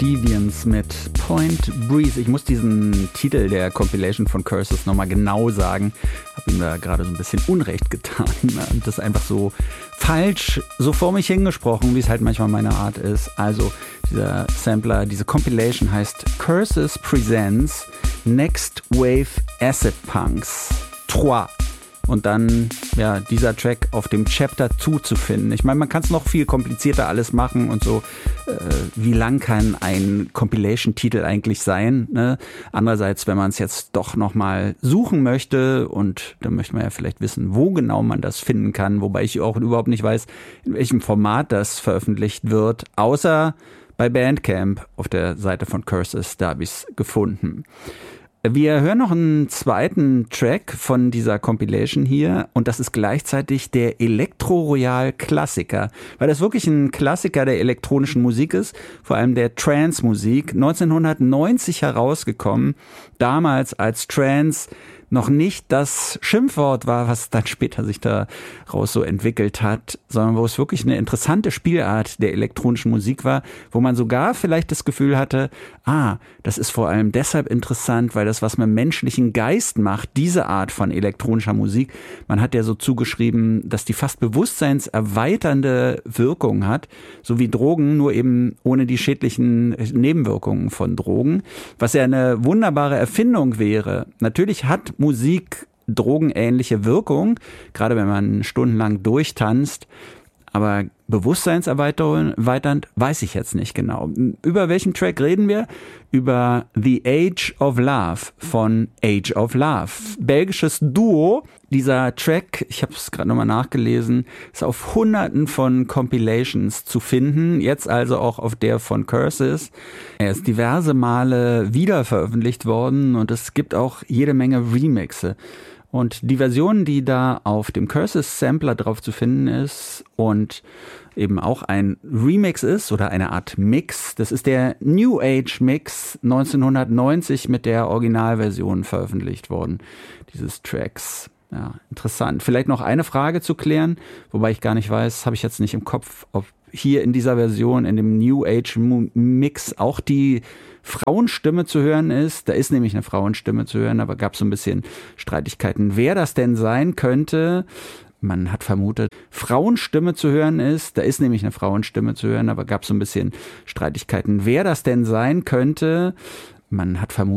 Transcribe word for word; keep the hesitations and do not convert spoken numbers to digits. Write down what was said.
Deviants mit Point Breeze. Ich muss diesen Titel der Compilation von Curses nochmal genau sagen. Habe ihm da gerade so ein bisschen Unrecht getan. Und das ist einfach so falsch, so vor mich hingesprochen, wie es halt manchmal meine Art ist. Also dieser Sampler, diese Compilation heißt Curses Presents Next Wave Acid Punks drei. Und dann, ja, dieser Track auf dem Chapter zuzufinden. Ich meine, man kann es noch viel komplizierter alles machen und so. Äh, wie lang kann ein Compilation-Titel eigentlich sein? Ne? Andererseits, wenn man es jetzt doch nochmal suchen möchte, und dann möchte man ja vielleicht wissen, wo genau man das finden kann, wobei ich auch überhaupt nicht weiß, in welchem Format das veröffentlicht wird, außer bei Bandcamp auf der Seite von Curses, da habe ich es gefunden. Wir hören noch einen zweiten Track von dieser Compilation hier und das ist gleichzeitig der Elektro-Royal-Klassiker, weil das wirklich ein Klassiker der elektronischen Musik ist, vor allem der Trance-Musik, neunzehnhundertneunzig herausgekommen, damals als Trance noch nicht das Schimpfwort war, was dann später sich daraus so entwickelt hat, sondern wo es wirklich eine interessante Spielart der elektronischen Musik war, wo man sogar vielleicht das Gefühl hatte, ah, das ist vor allem deshalb interessant, weil das was mit dem menschlichen Geist macht, diese Art von elektronischer Musik. Man hat ja so zugeschrieben, dass die fast bewusstseinserweiternde Wirkung hat, so wie Drogen, nur eben ohne die schädlichen Nebenwirkungen von Drogen, was ja eine wunderbare Erfindung wäre. Natürlich hat Musik drogenähnliche Wirkung, gerade wenn man stundenlang durchtanzt, aber bewusstseinserweiternd weiß ich jetzt nicht genau. Über welchen Track reden wir? Über The Age of Love von Age of Love. Belgisches Duo. Dieser Track, ich habe es gerade nochmal nachgelesen, ist auf hunderten von Compilations zu finden. Jetzt also auch auf der von Curses. Er ist diverse Male wieder veröffentlicht worden und es gibt auch jede Menge Remixe. Und die Version, die da auf dem Curses Sampler drauf zu finden ist und eben auch ein Remix ist oder eine Art Mix, das ist der New Age Mix neunzehnhundertneunzig mit der Originalversion veröffentlicht worden, dieses Tracks. Ja, interessant. Vielleicht noch eine Frage zu klären, wobei ich gar nicht weiß, habe ich jetzt nicht im Kopf, ob hier in dieser Version, in dem New Age Mix auch die Frauenstimme zu hören ist. Da ist nämlich eine Frauenstimme zu hören, aber gab so ein bisschen Streitigkeiten, wer das denn sein könnte. Man hat vermutet, Frauenstimme zu hören ist. Da ist nämlich eine Frauenstimme zu hören, aber gab so ein bisschen Streitigkeiten, wer das denn sein könnte. Man hat vermutet,